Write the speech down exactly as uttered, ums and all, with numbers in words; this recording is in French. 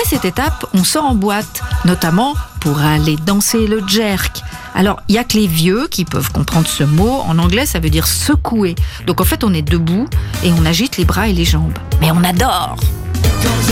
cette étape, on sort en boîte, notamment pour aller danser le jerk. Alors, il n'y a que les vieux qui peuvent comprendre ce mot. En anglais, ça veut dire secouer. Donc en fait, on est debout et on agite les bras et les jambes. Mais on adore!